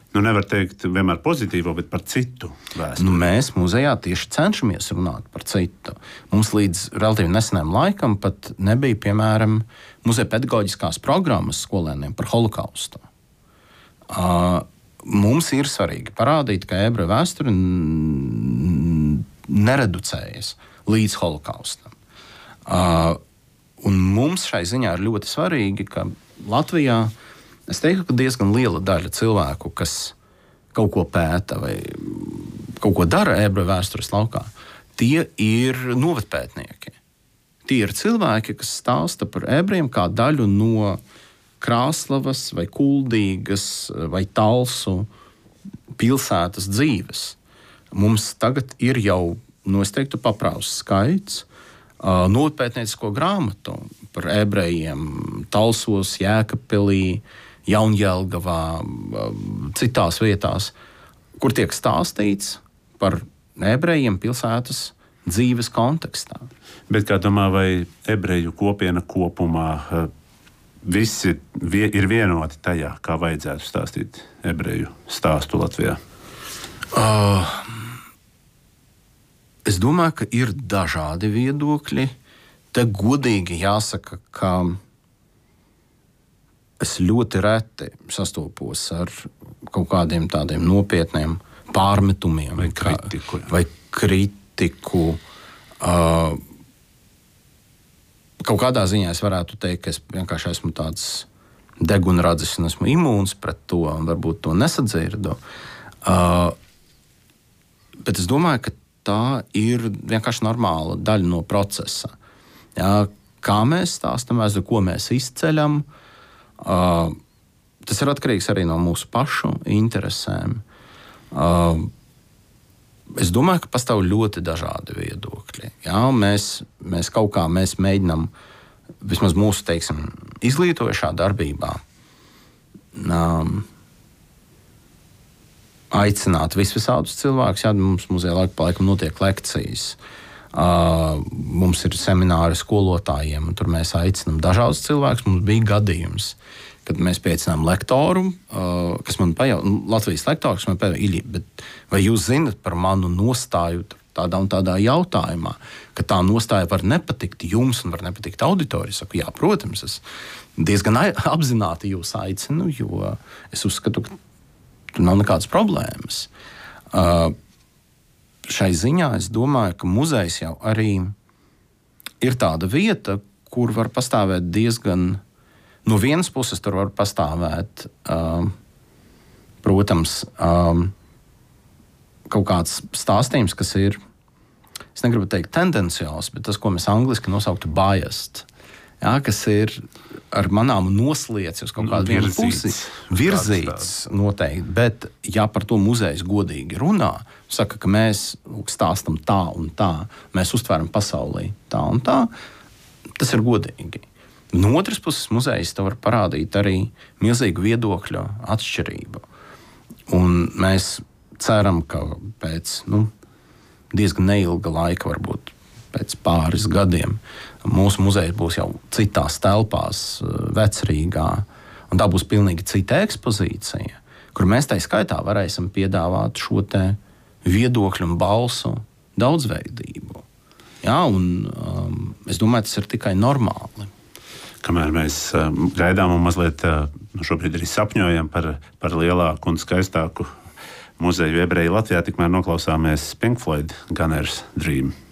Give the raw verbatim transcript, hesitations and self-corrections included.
Nu, nevar teikt vienmēr pozitīvo, bet par citu vēsturi. Nu, mēs muzejā tieši cenšamies runāt par citu. Mums līdz relatīvi nesenam laikam pat nebija, piemēram, muzeja pedagoģiskās programmas skolēniem par holokaustu. Uh, mums ir svarīgi parādīt, ka ebreju vēsture nereducējas līdz holokaustam. Uh, un mums šai ziņā ir ļoti svarīgi, ka Latvijā es teiktu, ka diezgan liela daļa cilvēku, kas kaut ko pēta vai kaut ko dara ebreju vēstures laukā, tie ir novatpētnieki. Tie ir cilvēki, kas stāsta par ebrejiem kā daļu no Krāslavas vai Kuldīgas vai Talsu pilsētas dzīves. Mums tagad ir jau, nu, es teiktu, paprausts skaits uh, novatpētniecisko grāmatu par ebrejiem Talsos, Jēkabpilī, Jaunjelgavā, citās vietās, kur tiek stāstīts par ebrejiem pilsētas dzīves kontekstā. Bet kā domā, vai ebreju kopiena kopumā visi ir vienoti tajā, kā vajadzētu stāstīt ebreju stāstu Latvijā? Uh, es domāju, ka ir dažādi viedokļi. Te godīgi jāsaka, ka es ļoti reti sastopos ar kaut kādiem tādiem nopietniem pārmetumiem vai kritiku. Vai kritiku. Uh, kaut kādā ziņā es varētu teikt, ka es vienkārši esmu tāds degunradzis un esmu imūns pret to un varbūt to nesadzirdu. Uh, bet es domāju, ka tā ir vienkārši normāla daļa no procesa. Jā, kā mēs stāstam vēsturi, ko mēs izceļam. Uh, tas ir atkarīgs arī no mūsu pašu interesēm. Uh, es domāju, ka pastāv ļoti dažādi viedokļi. Jā, mēs, mēs kaut kā mēs mēģinām, vismaz mūsu, teiksim, izglītojošā darbībā, um, aicināt visvisādus cilvēkus. Jā, mums muzejā laiku pa laikam notiek lekcijas. Uh, mums ir semināri skolotājiem, un tur mēs aicinām dažādus cilvēkus. Mums bija gadījums, kad mēs pieaicinām lektoru, uh, kas man pajautā, Latvijas lektoru, kas man pajautā, Iļi, bet vai jūs zinat par manu nostāju tādā un tādā jautājumā, ka tā nostāja var nepatikt jums un var nepatikt auditorijai? Es saku, jā, protams, es diezgan apzināti jūs aicinu, jo es uzskatu, ka tur nav nekādas problēmas. Uh, Šai ziņā es domāju, ka muzejs jau arī ir tāda vieta, kur var pastāvēt diezgan, no vienas puses tur var pastāvēt, um, protams, um, kaut kāds stāstījums, kas ir, es negribu teikt tendenciāls, bet tas, ko mēs angliski nosauktu biased, jā, kas ir ar manām nosliecis uz kaut kādu vienu pusi virzīts noteikti, bet ja par to muzejs godīgi runā, saka, ka mēs stāstam tā un tā, mēs uztveram pasaulī tā un tā, tas ir godīgi. No otras puses muzejs te var parādīt arī milzīgu viedokļu atšķirību. Un mēs ceram, ka pēc nu, diezgan neilga laika, varbūt pēc pāris gadiem, mūsu muzejs būs jau citās telpās, Vecrīgā, un tā būs pilnīgi cita ekspozīcija, kur mēs tai skaitā varēsim piedāvāt šo te viedokļu un balsu daudzveidību. Jā, un um, es domāju, tas ir tikai normāli. Kamēr mēs uh, gaidām un mazliet uh, šobrīd arī sapņojam par, par lielāku un skaistāku muzeju ebreju Latvijā, tikmēr noklausāmies Pink Floyd Gunner's Dream.